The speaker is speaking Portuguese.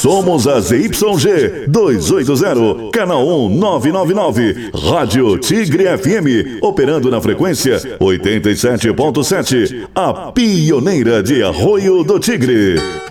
Somos a ZYG 280, canal 1999, Rádio Tigre FM, operando na frequência 87.7, a pioneira de Arroio do Tigre.